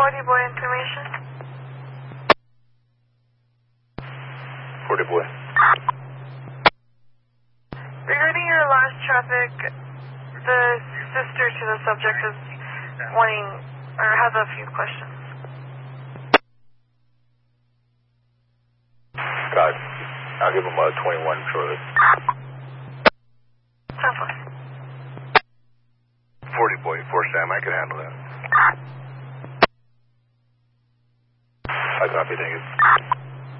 40 boy information. 40 boy. Regarding your last traffic, the sister to the subject is wanting, or has a few questions. God, I'll give him a 21 shortly. 40 boy, 4 Sam, I can handle that. I copy, thank you.